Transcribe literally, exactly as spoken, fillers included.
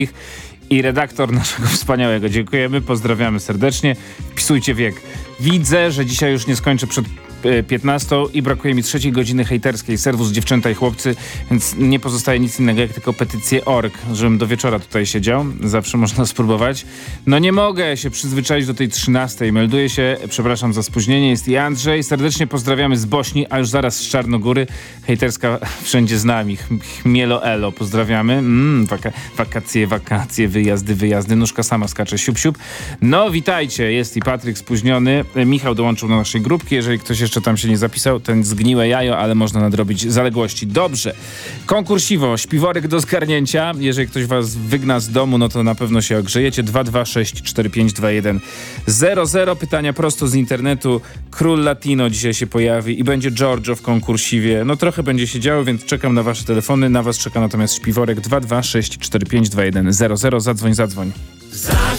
i redaktor naszego wspaniałego. Dziękujemy, pozdrawiamy serdecznie. Wpisujcie wiek. Widzę, że dzisiaj już nie skończę przed piętnastą i brakuje mi trzeciej godziny hejterskiej. Serwus dziewczęta i chłopcy, więc nie pozostaje nic innego jak tylko petycję kropka org, żebym do wieczora tutaj siedział. Zawsze można spróbować. No nie mogę się przyzwyczaić do tej trzynastej. Melduje się, przepraszam za spóźnienie, jest i Andrzej. Serdecznie pozdrawiamy z Bośni, a już zaraz z Czarnogóry. Hejterska wszędzie z nami. Chmielo elo, pozdrawiamy. Mm, waka- wakacje, wakacje, wyjazdy, wyjazdy. Nóżka sama skacze, siup, siup. No witajcie, jest i Patryk spóźniony. Michał dołączył do naszej grupki. Jeżeli ktoś jeszcze tam się nie zapisał, ten zgniłe jajo, ale można nadrobić zaległości. Dobrze. Konkursiwo, śpiworek do zgarnięcia. Jeżeli ktoś was wygna z domu, no to na pewno się ogrzejecie. dwa dwa sześć cztery pięć dwa jeden zero zero. Pytania prosto z internetu. Król Latino dzisiaj się pojawi i będzie Giorgio w konkursiwie. No trochę będzie się działo, więc czekam na wasze telefony. Na was czeka natomiast śpiworek dwa dwa sześć cztery pięć dwa jeden zero zero. Zadzwoń, zadzwoń.